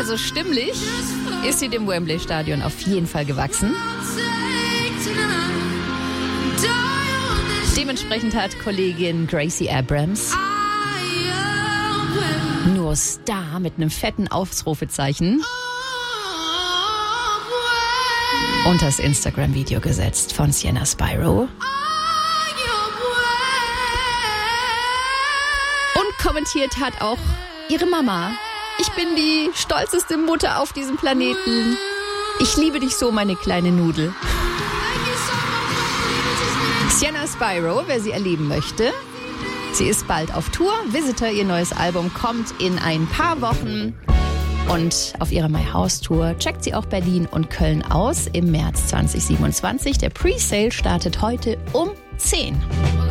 Also stimmlich ist sie dem Wembley-Stadion auf jeden Fall gewachsen. Dementsprechend hat Kollegin Gracie Abrams nur Star mit einem fetten Ausrufezeichen unter das Instagram-Video gesetzt von Sienna Spyro. Und kommentiert hat auch ihre Mama: Ich bin die stolzeste Mutter auf diesem Planeten. Ich liebe dich so, meine kleine Nudel. Sienna Spyro, wer sie erleben möchte, sie ist bald auf Tour. Visitor, ihr neues Album, kommt in ein paar Wochen. Und auf ihrer My House Tour checkt sie auch Berlin und Köln aus im März 2027. Der Presale startet heute um 10.